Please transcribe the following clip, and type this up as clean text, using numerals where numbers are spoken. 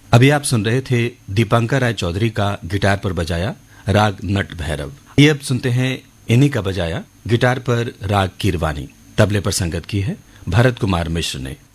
अभी आप सुन रहे थे दीपांकर राय चौधरी का गिटार पर बजाया राग नट भैरव। ये अब सुनते हैं इन्हीं का बजाया गिटार पर राग कीरवानी। तबले पर संगत की है भरत कुमार मिश्र ने।